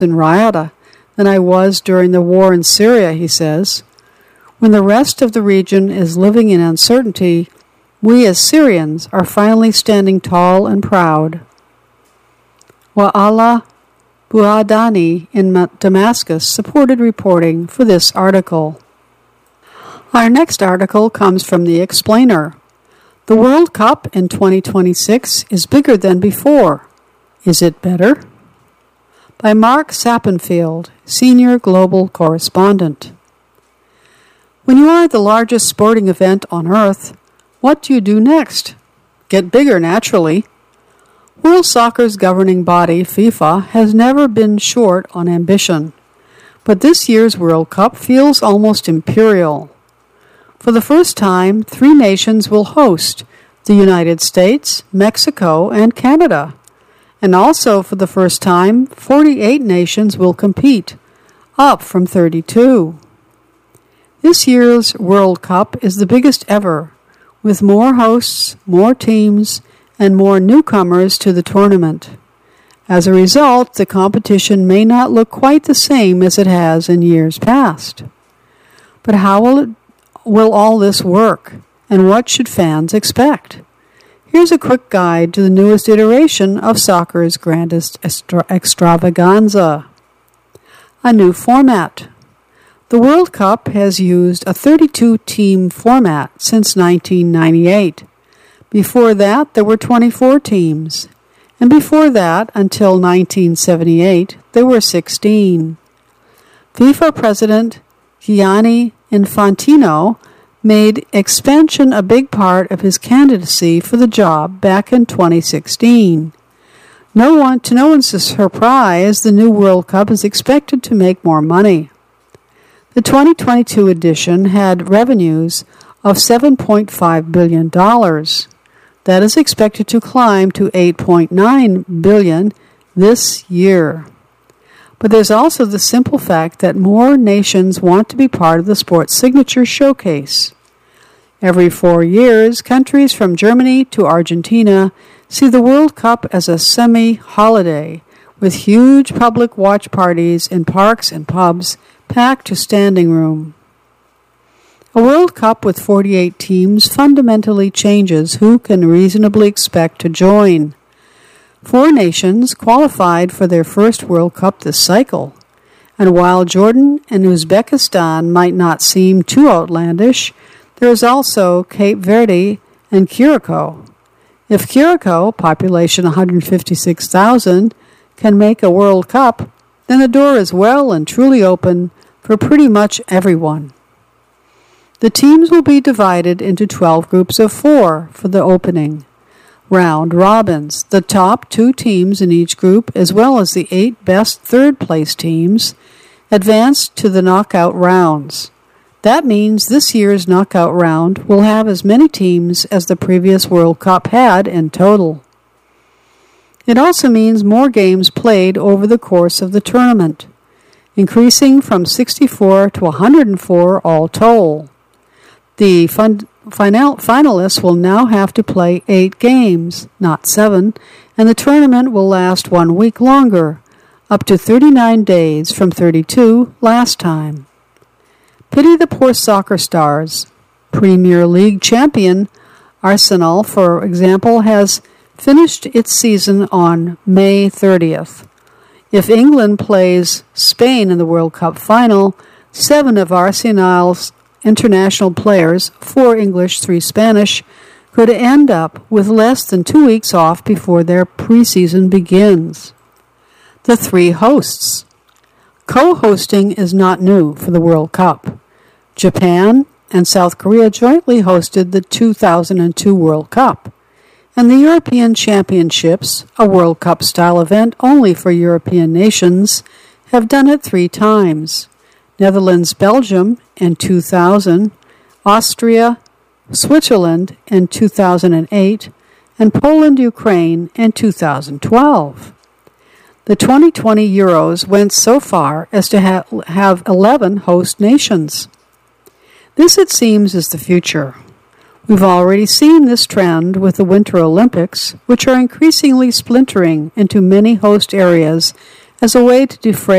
in Riyadh than I was during the war in Syria, he says. When the rest of the region is living in uncertainty, we as Syrians are finally standing tall and proud. Wa'ala Buhadani in Damascus supported reporting for this article. Our next article comes from The Explainer. The World Cup in 2026 is bigger than before. Is it better? By Mark Sappenfield, Senior Global Correspondent. When you are the largest sporting event on Earth, what do you do next? Get bigger, naturally. World Soccer's governing body, FIFA, has never been short on ambition. But this year's World Cup feels almost imperial. For the first time, 3 nations will host: the United States, Mexico, and Canada. And also, for the first time, 48 nations will compete, up from 32. This year's World Cup is the biggest ever, with more hosts, more teams, and more newcomers to the tournament. As a result, the competition may not look quite the same as it has in years past. But how will all this work, and what should fans expect? Here's a quick guide to the newest iteration of soccer's grandest extravaganza. A new format. The World Cup has used a 32-team format since 1998. Before that, there were 24 teams. And before that, until 1978, there were 16. FIFA President Gianni Infantino made expansion a big part of his candidacy for the job back in 2016. To no one's surprise, the new World Cup is expected to make more money. The 2022 edition had revenues of $7.5 billion. That is expected to climb to $8.9 billion this year. But there's also the simple fact that more nations want to be part of the sport's signature showcase. Every 4 years, countries from Germany to Argentina see the World Cup as a semi-holiday, with huge public watch parties in parks and pubs packed to standing room. A World Cup with 48 teams fundamentally changes who can reasonably expect to join. 4 nations qualified for their first World Cup this cycle, and while Jordan and Uzbekistan might not seem too outlandish, there is also Cape Verde and Curacao. If Curacao, population 156,000, can make a World Cup, then the door is well and truly open for pretty much everyone. The teams will be divided into 12 groups of 4 for the opening round robins. The top 2 teams in each group, as well as the 8 best third-place teams, advance to the knockout rounds. That means this year's knockout round will have as many teams as the previous World Cup had in total. It also means more games played over the course of the tournament, increasing from 64 to 104 all told. The finalists will now have to play 8 games, not 7, and the tournament will last 1 week longer, up to 39 days from 32 last time. Pity the poor soccer stars. Premier League champion Arsenal, for example, has finished its season on May 30th. If England plays Spain in the World Cup final, 7 of Arsenal's international players, 4 English, 3 Spanish, could end up with less than 2 weeks off before their preseason begins. The 3 hosts. Co-hosting is not new for the World Cup. Japan and South Korea jointly hosted the 2002 World Cup, and the European Championships, a World Cup-style event only for European nations, have done it 3 times. Netherlands, Belgium in 2000, Austria, Switzerland in 2008, and Poland, Ukraine in 2012. The 2020 Euros went so far as to have 11 host nations. This, it seems, is the future. We've already seen this trend with the Winter Olympics, which are increasingly splintering into many host areas as a way to defray